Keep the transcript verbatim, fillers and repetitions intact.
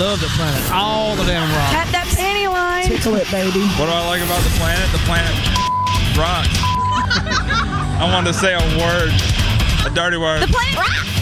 love the planet. All the damn rocks. Tap that panty line. Tickle it, baby. What do I like about the planet? The planet rocks. I wanted to say a word, a dirty word. The planet rocks.